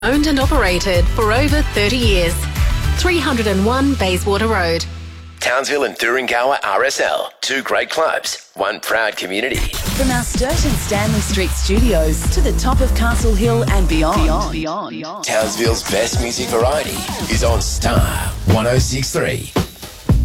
Owned and operated for over 30 years. 301 Bayswater Road. Townsville and Thuringowa RSL. Two great clubs, one proud community. From our Sturt and Stanley Street studios to the top of Castle Hill and beyond. Townsville's best music variety is on Star 106.3.